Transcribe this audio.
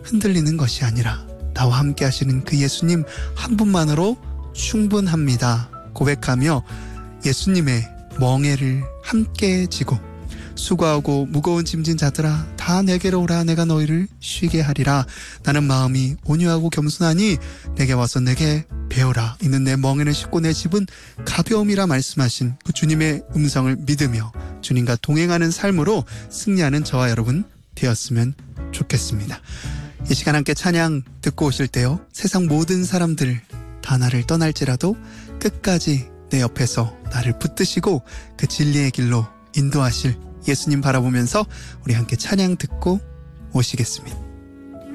흔들리는 것이 아니라 나와 함께 하시는 그 예수님 한 분만으로 충분합니다. 고백하며 예수님의 멍에를 함께 지고 수고하고 무거운 짐진 자들아 다 내게로 오라 내가 너희를 쉬게 하리라. 나는 마음이 온유하고 겸손하니 내게 와서 내게 배우라. 이는 내 멍에는 쉽고 내 집은 가벼움이라 말씀하신 그 주님의 음성을 믿으며 주님과 동행하는 삶으로 승리하는 저와 여러분 되었으면 좋겠습니다. 이 시간 함께 찬양 듣고 오실 때요, 세상 모든 사람들 다 나를 떠날지라도 끝까지 내 옆에서 나를 붙드시고 그 진리의 길로 인도하실 예수님 바라보면서 우리 함께 찬양 듣고 오시겠습니다.